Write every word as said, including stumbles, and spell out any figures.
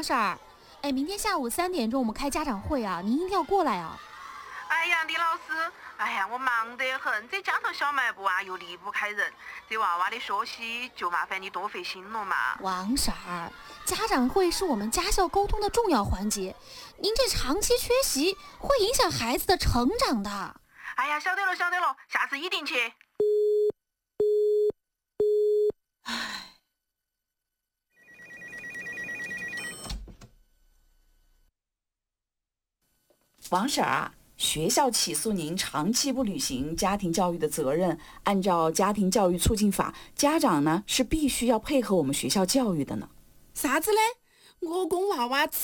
婶儿，哎，明天下午三点钟我们开家长会啊，您一定要过来啊。 哎呀，李老师，哎呀，我忙得很，这家头小卖部啊又离不开人，这娃娃的学习就麻烦你多费心了嘛。 王婶儿，家长会是我们家校沟通的重要环节，您这长期缺席会影响孩子的成长的。 哎呀，晓得了晓得了，下次一定去。 王婶儿啊，学校起诉您长期不履行家庭教育的责任，按照家庭教育促进法，家长呢是必须要配合我们学校教育的呢。 啥子嘞？我公娃娃